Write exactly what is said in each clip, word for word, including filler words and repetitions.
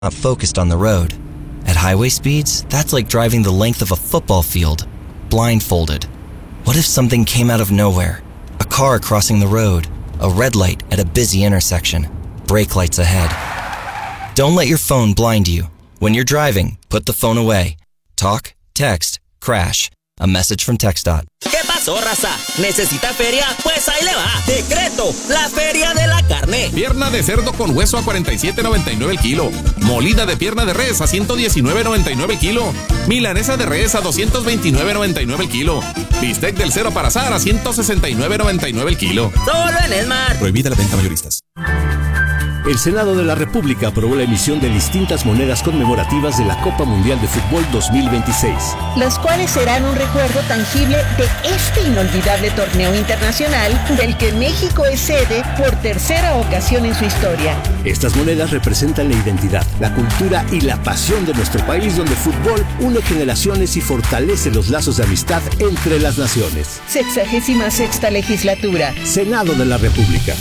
not focused on the road. At highway speeds, that's like driving the length of a football field, blindfolded. What if something came out of nowhere? A car crossing the road, a red light at a busy intersection, brake lights ahead. Don't let your phone blind you. When you're driving, put the phone away. Talk, text, crash. A message from TxDOT. ¿Qué pasó, raza? ¿Necesita feria? Pues ahí le va. Decreto, la feria de la carne. Pierna de cerdo con hueso a cuarenta y siete noventa y nueve el kilo. Molida de pierna de res a ciento diecinueve noventa y nueve el kilo. Milanesa de res a doscientos veintinueve noventa y nueve el kilo. Bistec del cero para asar a ciento sesenta y nueve noventa y nueve el kilo. Solo en Esmar. Prohibida la venta mayoristas. El Senado de la República aprobó la emisión de distintas monedas conmemorativas de la Copa Mundial de Fútbol dos mil veintiséis. Las cuales serán un recuerdo tangible de este inolvidable torneo internacional del que México es sede por tercera ocasión en su historia. Estas monedas representan la identidad, la cultura y la pasión de nuestro país, donde el fútbol une generaciones y fortalece los lazos de amistad entre las naciones. Sexagésima sexta legislatura. Senado de la República.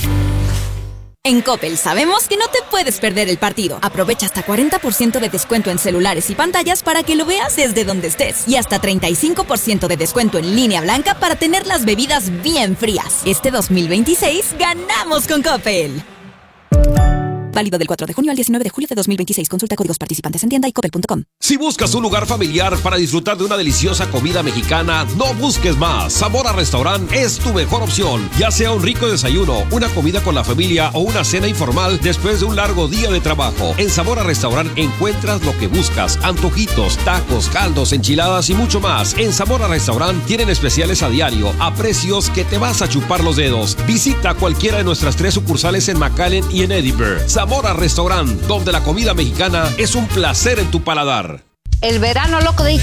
En Coppel sabemos que no te puedes perder el partido. Aprovecha hasta cuarenta por ciento de descuento en celulares y pantallas para que lo veas desde donde estés. Y hasta treinta y cinco por ciento de descuento en línea blanca para tener las bebidas bien frías. Este dos mil veintiséis ganamos con Coppel. Válido del cuatro de junio al diecinueve de julio de dos mil veintiséis. Consulta códigos participantes en tienda y coppel punto com. Si buscas un lugar familiar para disfrutar de una deliciosa comida mexicana, no busques más. Zamora Restaurant es tu mejor opción. Ya sea un rico desayuno, una comida con la familia o una cena informal después de un largo día de trabajo. En Zamora Restaurant encuentras lo que buscas. Antojitos, tacos, caldos, enchiladas y mucho más. En Zamora Restaurant tienen especiales a diario a precios que te vas a chupar los dedos. Visita cualquiera de nuestras tres sucursales en McAllen y en Edinburgh. Zamora Restaurant, donde la comida mexicana es un placer en tu paladar. El verano loco de